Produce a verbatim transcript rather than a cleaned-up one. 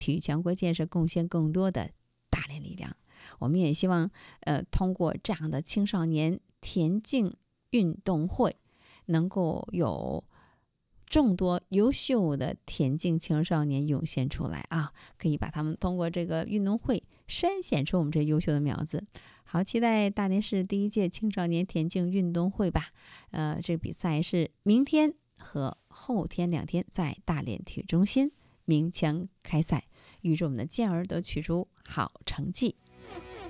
体育强国建设贡献更多的大连力量。我们也希望，呃，通过这样的青少年田径运动会，能够有众多优秀的田径青少年涌现出来啊！可以把他们通过这个运动会筛选出我们这优秀的苗子。好，期待大连市第一届青少年田径运动会吧。呃，这个比赛是明天和后天两天在大连体育中心鸣枪开赛，预祝我们的健儿都取出好成绩。